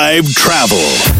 5 Travel.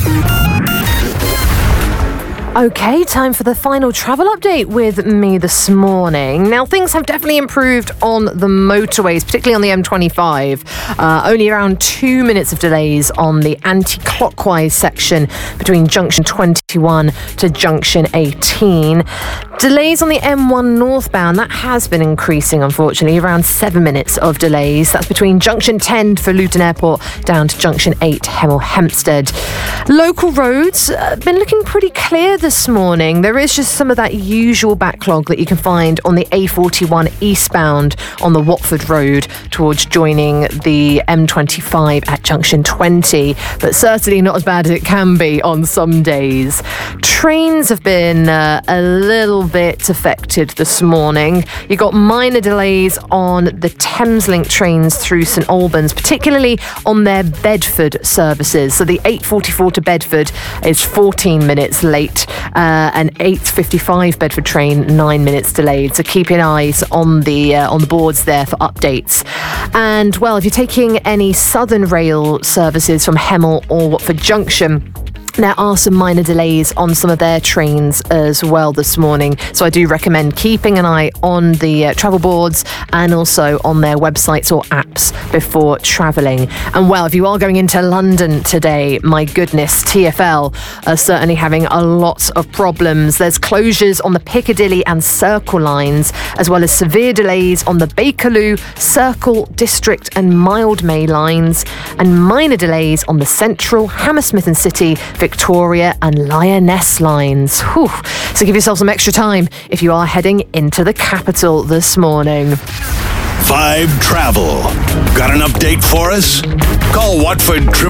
Okay, time for the final travel update with me this morning. Now, things have definitely improved on the motorways, particularly on the M25. Only around 2 minutes of delays on the anti-clockwise section between junction 21 to junction 18. Delays on the M1 northbound, that has been increasing, unfortunately, around 7 minutes of delays. That's between junction 10 for Luton Airport down to junction 8 Hemel Hempstead. Local roads been looking pretty clear this morning. There is just some of that usual backlog that you can find on the A41 eastbound on the Watford Road towards joining the M25 at junction 20, but certainly not as bad as it can be on some days. Trains have been a little bit affected this morning. You got minor delays on the Thameslink trains through St Albans, particularly on their Bedford services. So the 8:44 to Bedford is 14 minutes late, and 8:55 Bedford train 9 minutes delayed. So keep your eyes on the boards there for updates. And well, if you're taking any Southern Rail services from Hemel or Watford Junction, there are some minor delays on some of their trains as well this morning. So I do recommend keeping an eye on the travel boards and also on their websites or apps before travelling. And well, if you are going into London today, my goodness, TfL are certainly having a lot of problems. There's closures on the Piccadilly and Circle lines, as well as severe delays on the Bakerloo, Circle, District and Mildmay lines, and minor delays on the Central, Hammersmith and City, Victoria and Lioness lines. Whew. So give yourself some extra time if you are heading into the capital this morning. 5 Travel. Got an update for us? Call Watford